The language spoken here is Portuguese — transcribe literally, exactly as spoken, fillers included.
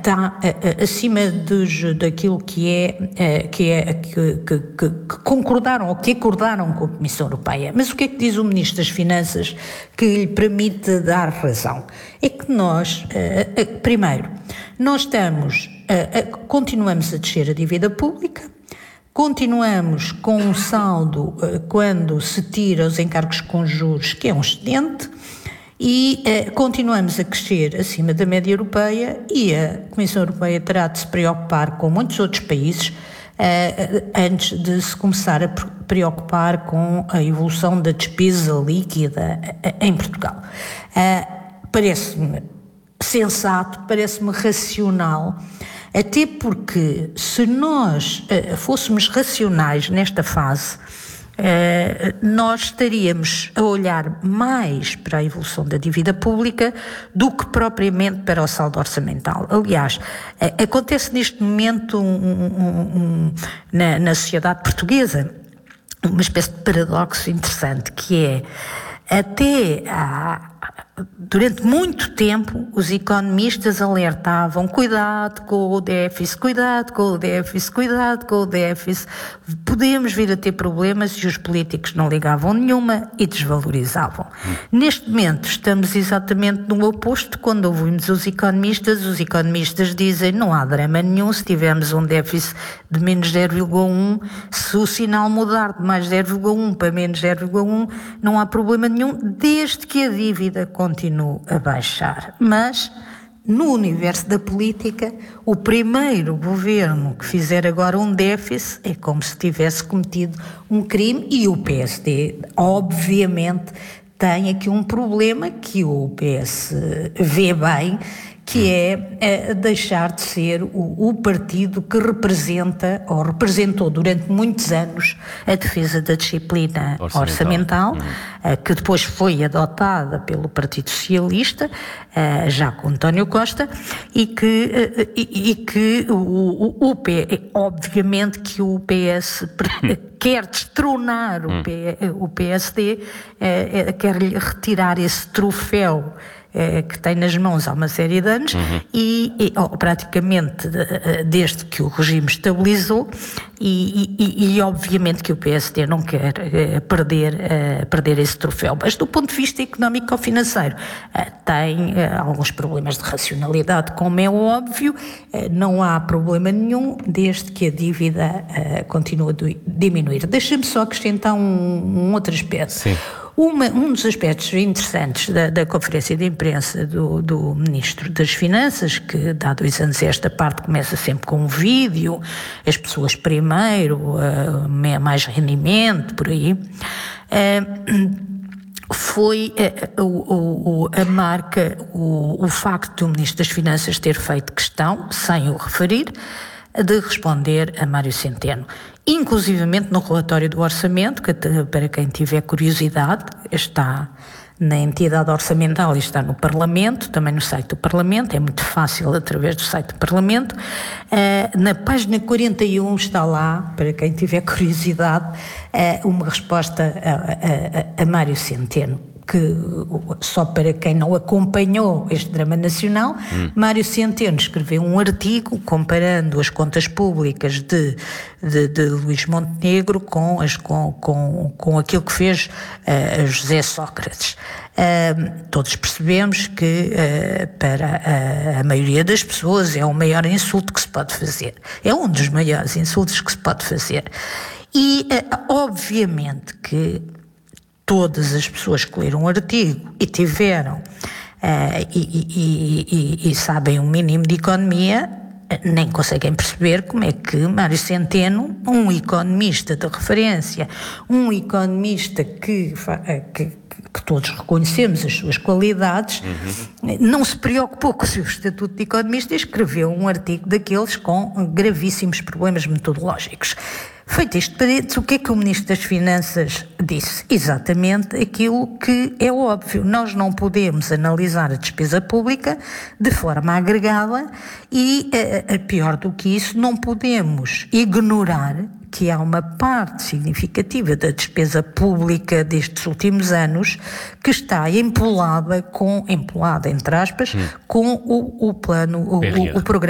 está uh, acima dos, daquilo que é, uh, que, é que, que, que, que concordaram ou que acordaram com a Comissão Europeia. Mas o que é que diz o Ministro das Finanças que lhe permite dar razão? É que nós, uh, uh, primeiro, nós estamos, uh, uh, continuamos a descer a dívida pública, continuamos com um saldo uh, quando se tira os encargos com juros, que é um excedente, e uh, continuamos a crescer acima da média europeia, e a Comissão Europeia terá de se preocupar com muitos outros países uh, antes de se começar a preocupar com a evolução da despesa líquida uh, em Portugal. Uh, parece-me sensato, parece-me racional, até porque se nós uh, fôssemos racionais nesta fase, Uh, nós estaríamos a olhar mais para a evolução da dívida pública do que propriamente para o saldo orçamental. Aliás, uh, acontece neste momento um, um, um, na, na sociedade portuguesa uma espécie de paradoxo interessante, que é, até há, durante muito tempo os economistas alertavam: cuidado com o déficit, cuidado com o déficit, cuidado com o déficit, podemos vir a ter problemas, e os políticos não ligavam nenhuma e desvalorizavam. Hum. Neste momento estamos exatamente no oposto. Quando ouvimos os economistas, os economistas dizem: não há drama nenhum se tivermos um déficit de menos zero vírgula um, se o sinal mudar de mais zero vírgula um para menos zero vírgula um, não há problema nenhum, desde que a dívida continue a baixar. Mas, no universo da política, o primeiro governo que fizer agora um déficit é como se tivesse cometido um crime, e o P S D, obviamente, tem aqui um problema que o P S vê bem, que é, é deixar de ser o, o partido que representa, ou representou durante muitos anos, a defesa da disciplina orçamental, orçamental uhum. que depois foi adotada pelo Partido Socialista, já com António Costa, e que, e, e que o, o, o P, obviamente que o P S quer destronar o, P, o P S D, quer lhe retirar esse troféu que tem nas mãos há uma série de anos, uhum. e, e oh, praticamente desde que o regime estabilizou, e, e, e obviamente que o P S D não quer uh, perder, uh, perder esse troféu. Mas do ponto de vista económico-financeiro uh, tem uh, alguns problemas de racionalidade, como é óbvio. Uh, não há problema nenhum desde que a dívida uh, continue a diminuir. Deixa-me só acrescentar um, um outro aspecto. Sim. Uma, um dos aspectos interessantes da, da conferência de imprensa do, do Ministro das Finanças, que há dois anos esta parte começa sempre com um vídeo, as pessoas primeiro, uh, mais rendimento, por aí, uh, foi uh, o, o, a marca, o, o facto do Ministro das Finanças ter feito questão, sem o referir, de responder a Mário Centeno. Inclusivamente no relatório do orçamento, que para quem tiver curiosidade, está na entidade orçamental e está no Parlamento, também no site do Parlamento, é muito fácil através do site do Parlamento. Uh, na página quarenta e um está lá, para quem tiver curiosidade, uh, uma resposta a, a, a Mário Centeno, que, só para quem não acompanhou este drama nacional, hum. Mário Centeno escreveu um artigo comparando as contas públicas de, de, de Luís Montenegro com, as, com, com, com aquilo que fez uh, José Sócrates. Uh, todos percebemos que uh, para a, a maioria das pessoas é o maior insulto que se pode fazer. É um dos maiores insultos que se pode fazer. E uh, obviamente que todas as pessoas que leram o artigo e tiveram uh, e, e, e, e sabem um mínimo de economia, nem conseguem perceber como é que Mário Centeno, um economista de referência, um economista que, que, que todos reconhecemos as suas qualidades, uhum. não se preocupou com o seu estatuto de economista e escreveu um artigo daqueles com gravíssimos problemas metodológicos. Feito este parênteses, o que é que o Ministro das Finanças disse? Exatamente aquilo que é óbvio. Nós não podemos analisar a despesa pública de forma agregada e, a, a pior do que isso, não podemos ignorar que há uma parte significativa da despesa pública destes últimos anos que está empolada com, empolada entre aspas, hum. com o, o plano, o, o, o programa